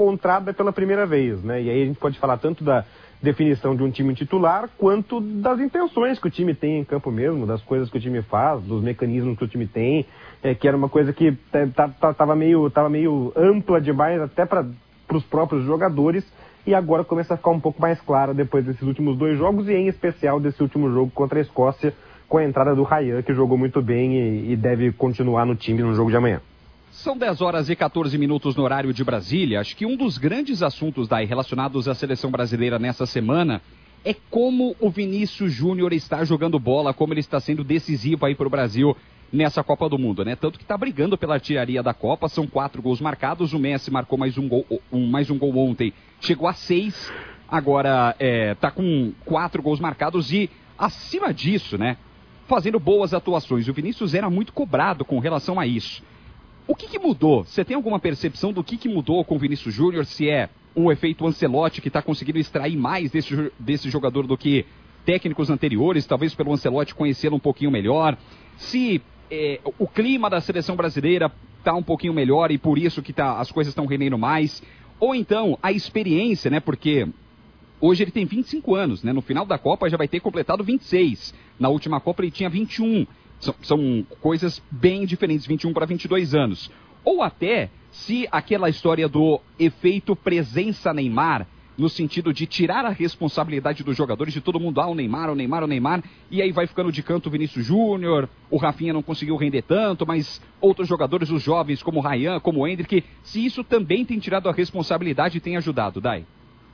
encontrada pela primeira vez, né? E aí a gente pode falar tanto da definição de um time titular, quanto das intenções que o time tem em campo mesmo, das coisas que o time faz, dos mecanismos que o time tem, que era uma coisa que estava meio ampla demais até para os próprios jogadores, e agora começa a ficar um pouco mais clara depois desses últimos 2 jogos, e em especial desse último jogo contra a Escócia, com a entrada do Ryan, que jogou muito bem e deve continuar no time no jogo de amanhã. São 10h14 no horário de Brasília. Acho que um dos grandes assuntos, Dai, relacionados à seleção brasileira nessa semana é como o Vinícius Júnior está jogando bola, como ele está sendo decisivo aí para o Brasil nessa Copa do Mundo, né? Tanto que está brigando pela artilharia da Copa, são 4 gols marcados, o Messi marcou mais um gol ontem, chegou a 6, agora está com 4 gols marcados e acima disso, né? Fazendo boas atuações. O Vinícius era muito cobrado com relação a isso. O que mudou? Você tem alguma percepção do que mudou com o Vinícius Júnior? Se é o efeito Ancelotti que está conseguindo extrair mais desse jogador do que técnicos anteriores, talvez pelo Ancelotti conhecê-lo um pouquinho melhor? Se o clima da seleção brasileira está um pouquinho melhor e por isso que as coisas estão rendendo mais? Ou então a experiência, né? Porque hoje ele tem 25 anos, né? No final da Copa já vai ter completado 26. Na última Copa ele tinha 21. São coisas bem diferentes, 21 para 22 anos. Ou até se aquela história do efeito presença Neymar, no sentido de tirar a responsabilidade dos jogadores, de todo mundo, o Neymar, e aí vai ficando de canto o Vinícius Júnior, o Rafinha não conseguiu render tanto, mas outros jogadores, os jovens, como o Ryan, como o Endrick, se isso também tem tirado a responsabilidade e tem ajudado, Dai?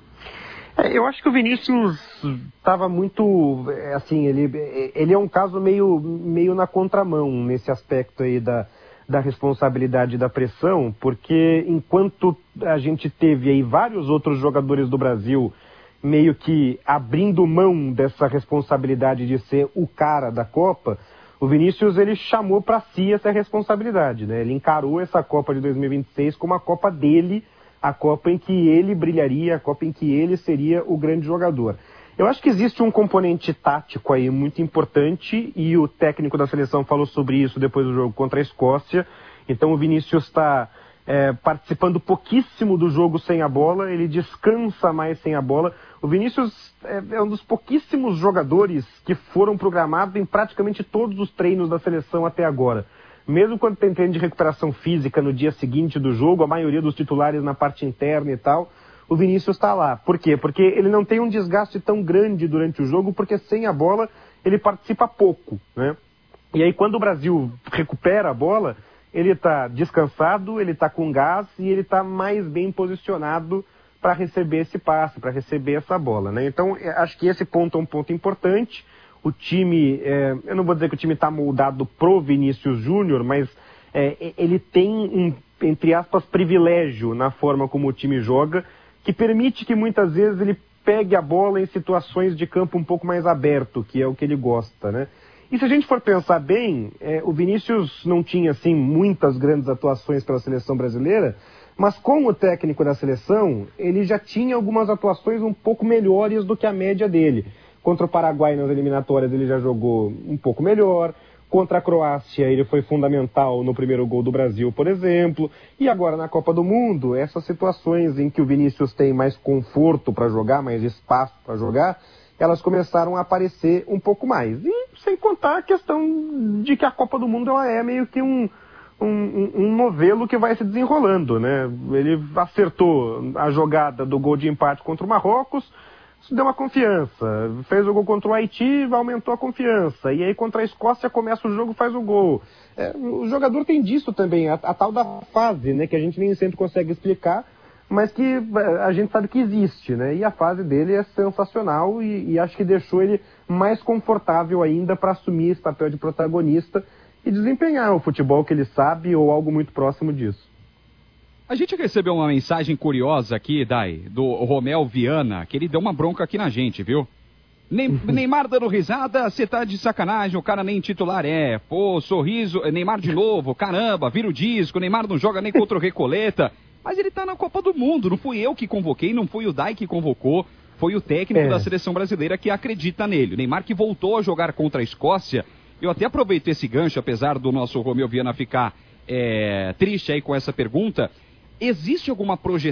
Eu acho que o Vinícius estava muito, assim, ele é um caso meio na contramão nesse aspecto aí da responsabilidade e da pressão, porque enquanto a gente teve aí vários outros jogadores do Brasil meio que abrindo mão dessa responsabilidade de ser o cara da Copa, o Vinícius ele chamou para si essa responsabilidade, né? Ele encarou essa Copa de 2026 como a Copa dele, a Copa em que ele brilharia, a Copa em que ele seria o grande jogador. Eu acho que existe um componente tático aí muito importante e o técnico da seleção falou sobre isso depois do jogo contra a Escócia. Então o Vinícius está participando pouquíssimo do jogo sem a bola, ele descansa mais sem a bola. O Vinícius é um dos pouquíssimos jogadores que foram programados em praticamente todos os treinos da seleção até agora. Mesmo quando tem treino de recuperação física no dia seguinte do jogo, a maioria dos titulares na parte interna e tal, o Vinícius está lá. Por quê? Porque ele não tem um desgaste tão grande durante o jogo, porque sem a bola ele participa pouco, né? E aí quando o Brasil recupera a bola, ele está descansado, ele está com gás e ele está mais bem posicionado para receber esse passe, para receber essa bola, né? Então acho que esse ponto é um ponto importante. O time, eu não vou dizer que o time está moldado pro Vinícius Júnior, mas ele tem um, entre aspas, privilégio na forma como o time joga, que permite que muitas vezes ele pegue a bola em situações de campo um pouco mais aberto, que é o que ele gosta, né? E se a gente for pensar bem, o Vinícius não tinha, assim, muitas grandes atuações pela seleção brasileira, mas com o técnico da seleção, ele já tinha algumas atuações um pouco melhores do que a média dele. Contra o Paraguai nas eliminatórias ele já jogou um pouco melhor. Contra a Croácia ele foi fundamental no primeiro gol do Brasil, por exemplo. E agora na Copa do Mundo, essas situações em que o Vinícius tem mais conforto para jogar, mais espaço para jogar, elas começaram a aparecer um pouco mais. E sem contar a questão de que a Copa do Mundo ela é meio que um novelo que vai se desenrolando, né? Ele acertou a jogada do gol de empate contra o Marrocos, isso deu uma confiança. Fez o gol contra o Haiti, aumentou a confiança. E aí contra a Escócia começa o jogo, faz o gol. O jogador tem disso também, a tal da fase, né, que a gente nem sempre consegue explicar, mas que a gente sabe que existe, né? E a fase dele é sensacional e acho que deixou ele mais confortável ainda para assumir esse papel de protagonista e desempenhar o futebol que ele sabe ou algo muito próximo disso. A gente recebeu uma mensagem curiosa aqui, Dai, do Romel Viana, que ele deu uma bronca aqui na gente, viu? Neymar dando risada, você tá de sacanagem, o cara nem titular é. Pô, sorriso, Neymar de novo, caramba, vira o disco, Neymar não joga nem contra o Recoleta. Mas ele tá na Copa do Mundo, não fui eu que convoquei, não foi o Dai que convocou, foi o técnico da seleção brasileira que acredita nele. O Neymar que voltou a jogar contra a Escócia. Eu até aproveito esse gancho, apesar do nosso Romel Viana ficar triste aí com essa pergunta. Existe alguma projeção